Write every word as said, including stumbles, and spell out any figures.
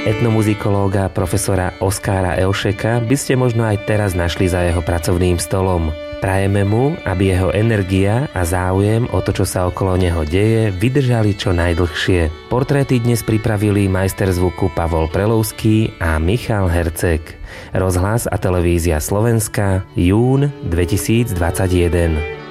Etnomuzikológa profesora Oskára Elšeka by ste možno aj teraz našli za jeho pracovným stolom. Prajeme mu, aby jeho energia a záujem o to, čo sa okolo neho deje, vydržali čo najdlhšie. Portréty dnes pripravili majster zvuku Pavol Prelovský a Michal Herceg. Rozhlas a televízia Slovenska, jún dvetisícdvadsaťjeden.